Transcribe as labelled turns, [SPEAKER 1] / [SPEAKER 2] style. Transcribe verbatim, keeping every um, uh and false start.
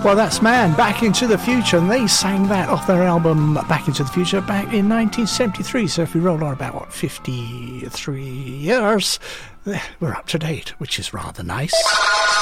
[SPEAKER 1] Well, that's Man, Back Into the Future, and they sang that off their album Back Into the Future back in nineteen seventy-three. So if we roll on about, what, fifty-three years, we're up to date, which is rather nice.